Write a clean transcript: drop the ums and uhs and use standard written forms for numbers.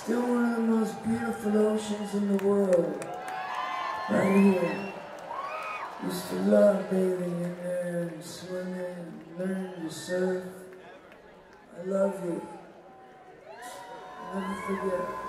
Still one of the most beautiful oceans in the world. Right here. Used to love bathing in there and swimming, learning to surf. I love you. I'll never forget.